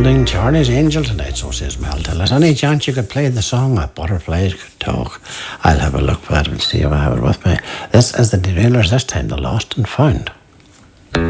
holding Charlie's Angel tonight, so says Mel. Tell us any chance you could play the song Butterflies Could Talk. I'll have a look for it and see if I have it with me. This is the Derailers, this time the Lost and Found.